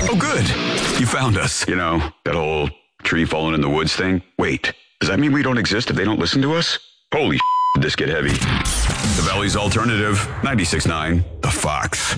Oh, good. You found us. You know, that whole tree falling in the woods thing? Wait, does that mean we don't exist if they don't listen to us? Holy did this get heavy. The Valley's Alternative, 96.9, The Fox.